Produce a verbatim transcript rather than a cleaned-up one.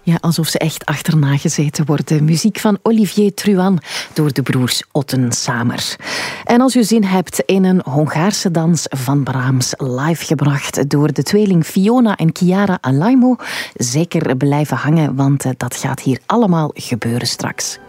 Ja, alsof ze echt achterna gezeten worden. Muziek van Olivier Truan door de broers Otten Samer. En als u zin hebt in een Hongaarse dans van Brahms, live gebracht door de tweeling Fiona en Chiara Alaimo, zeker blijven hangen, want dat gaat hier allemaal gebeuren straks.